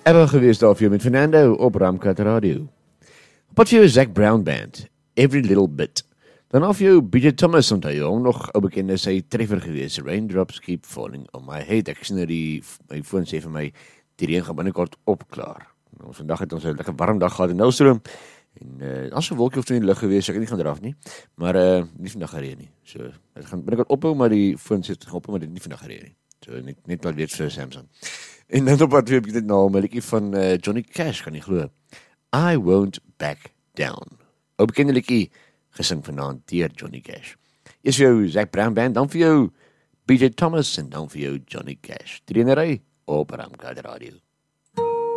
ABBA gewees daar vir jou met Fernando op Ramkat Radio. Wat vir jou Zac Brown Band, Every Little Bit. Daarna vir jou B.J. Thomas onthou jou, nog ou bekende sy treffer gewees, Raindrops Keep Falling on My Head. Ek sien nou my foon sê vir my, die reën gaan binnekort opklaar. Nou, vandag het ons 'n lekker warm dag gehad in Nelstroom, en as 'n wolkie of twee in die lug gewees, ek het nie gaan draf nie, maar nie vandag gereën nie. So, het gaan binnekort ophou, maar die foon sê het gaan ophou, maar dit nie vandag gereën nie. So, net wat weet vir Samsung. En dan op wat heb ek dit nou, 'n liedjie van Johnny Cash, kan jy glo. I Won't Back Down. Ou bekende liedjie, gesing vanaand deur Johnny Cash. Eers vir jou Zac Brown Band, dan vir jou B.J. Thomas en dan vir jou Johnny Cash. Trainery op Ramkat Radio.